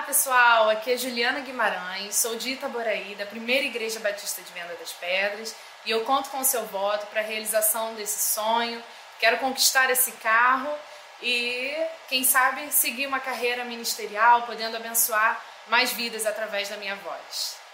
pessoal, aqui é Juliana Guimarães, sou de Itaboraí, da Primeira Igreja Batista de Venda das Pedras, e eu conto com o seu voto para a realização desse sonho. Quero conquistar esse carro e, quem sabe, seguir uma carreira ministerial, podendo abençoar mais vidas através da minha voz.